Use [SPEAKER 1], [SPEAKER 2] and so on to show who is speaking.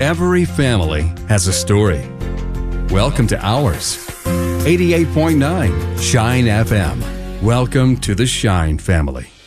[SPEAKER 1] Every family has a story. Welcome to ours. 88.9 Shine FM. Welcome to the Shine family.